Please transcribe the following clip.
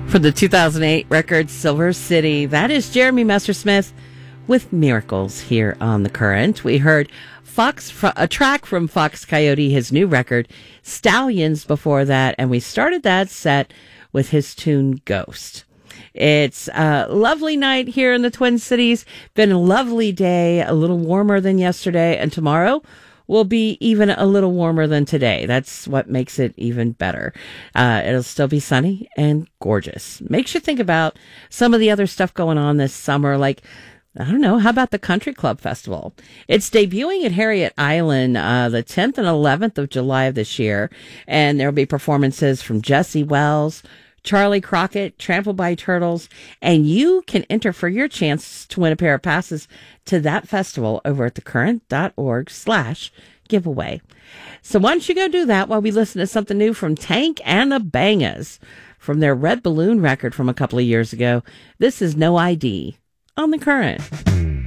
For the 2008 record Silver City, that is Jeremy Messersmith with Miracles here on The Current. We heard a track from Fox Coyote, his new record, Stallions, before that, and we started that set with his tune Ghost. It's a lovely night here in the Twin Cities. Been a lovely day, a little warmer than yesterday, and tomorrow will be even a little warmer than today. That's what makes it even better. It'll still be sunny and gorgeous. Makes you think about some of the other stuff going on this summer, like, I don't know, how about the Country Club Festival? It's debuting at Harriet Island the 10th and 11th of July of this year, and there'll be performances from Jesse Wells, Charlie Crockett, Trampled by Turtles, and you can enter for your chance to win a pair of passes to that festival over at thecurrent.org/giveaway. So why don't you go do that while we listen to something new from Tank and the Bangas from their Red Balloon record from a couple of years ago. This is No ID on The Current.